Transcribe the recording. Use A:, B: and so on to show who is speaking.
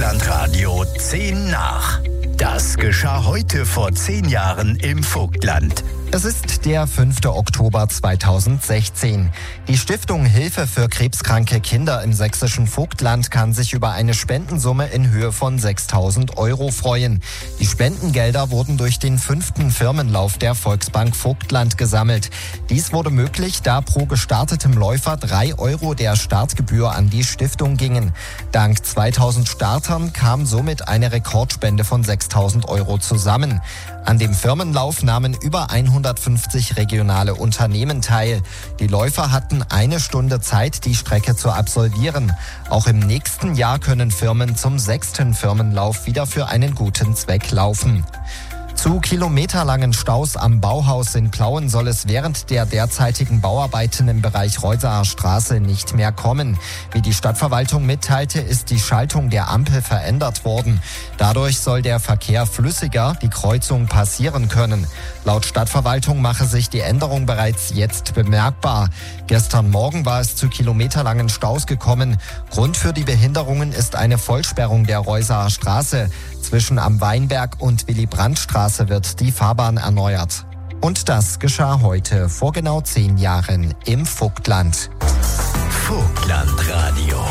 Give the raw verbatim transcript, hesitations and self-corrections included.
A: Vogtlandradio zehn nach. Das geschah heute vor zehn Jahren im Vogtland.
B: Es ist der fünfte Oktober zweitausendsechzehn. Die Stiftung Hilfe für krebskranke Kinder im sächsischen Vogtland kann sich über eine Spendensumme in Höhe von sechstausend Euro freuen. Die Spendengelder wurden durch den fünften Firmenlauf der Volksbank Vogtland gesammelt. Dies wurde möglich, da pro gestartetem Läufer drei Euro der Startgebühr an die Stiftung gingen. Dank zweitausend Startern kam somit eine Rekordspende von sechstausend Euro zusammen. An dem Firmenlauf nahmen über hundertfünfzig regionale Unternehmen teil. Die Läufer hatten eine Stunde Zeit, die Strecke zu absolvieren. Auch im nächsten Jahr können Firmen zum sechsten Firmenlauf wieder für einen guten Zweck laufen. Zu kilometerlangen Staus am Bauhaus in Plauen soll es während der derzeitigen Bauarbeiten im Bereich Reusaer Straße nicht mehr kommen. Wie die Stadtverwaltung mitteilte, ist die Schaltung der Ampel verändert worden. Dadurch soll der Verkehr flüssiger die Kreuzung passieren können. Laut Stadtverwaltung mache sich die Änderung bereits jetzt bemerkbar. Gestern Morgen war es zu kilometerlangen Staus gekommen. Grund für die Behinderungen ist eine Vollsperrung der Reusaer Straße. Zwischen am Weinberg und Willy-Brandt-Straße wird die Fahrbahn erneuert. Und das geschah heute vor genau zehn Jahren im Vogtland.
A: Vogtlandradio.